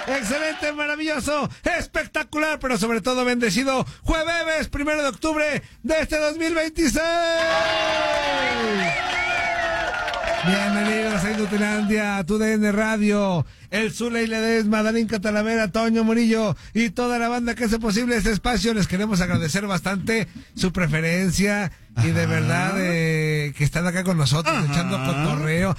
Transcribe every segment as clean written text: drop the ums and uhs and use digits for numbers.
excelente, maravilloso, espectacular, pero sobre todo bendecido jueves 1 de octubre de este 2026. Bienvenidos a Inutilandia, a tu DN Radio, el Zule y Ledesma, Darinka Talavera, Toño Murillo y toda la banda que hace posible este espacio. Les queremos agradecer bastante su preferencia y de verdad que están acá con nosotros echando cotorreo.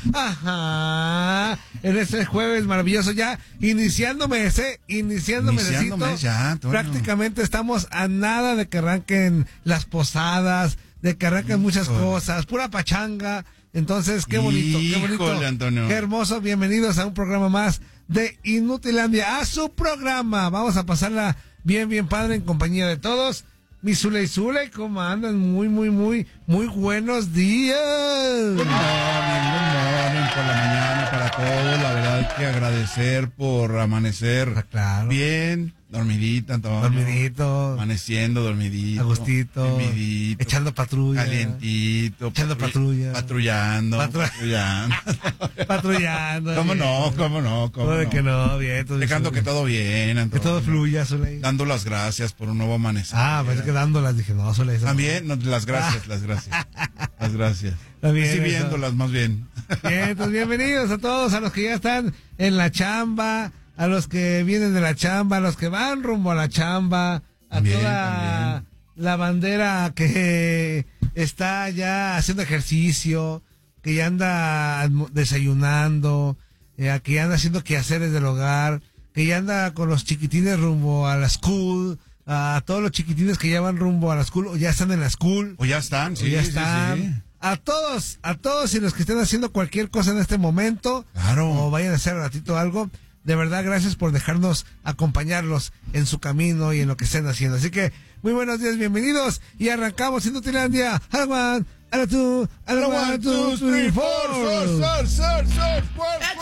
En este jueves maravilloso ya, iniciando mes, ya, prácticamente estamos a nada de que arranquen las posadas, de que arranquen muchas cosas, pura pachanga. Entonces, qué bonito, Antonio. Qué hermoso. Bienvenidos a un programa más de Inutilandia, a su programa. Vamos a pasarla bien padre en compañía de todos. Mi Zule y Zule, ¿cómo andan? Muy buenos días. Good morning por la mañana para todos. La verdad que agradecer por amanecer bien, dormidito, amaneciendo, dormidito, agustito, echando patrulla, calientito, echando patrullando. ¿Cómo no? Que no, bien. Dejando que todo bien, Antonio. Que todo fluya, Zule. Dando las gracias por un nuevo amanecer. Pues que dándolas, dije, no, Zule. También, no, las gracias. Las gracias. Recibiéndolas, más bien. Bien, pues bienvenidos a todos, a los que ya están en la chamba, a los que vienen de la chamba, a los que van rumbo a la chamba, también, toda la bandera que está ya haciendo ejercicio, que ya anda desayunando, que ya anda haciendo quehaceres del hogar, que ya anda con los chiquitines rumbo a la school, a todos los chiquitines que ya van rumbo a la school, o ya están en la school. O ya están, sí. A todos y los que estén haciendo cualquier cosa en este momento, o vayan a hacer un ratito algo, de verdad, gracias por dejarnos acompañarlos en su camino y en lo que estén haciendo. Así que, muy buenos días, bienvenidos, y arrancamos Inutilandia. A la 1, 2, 3, 4.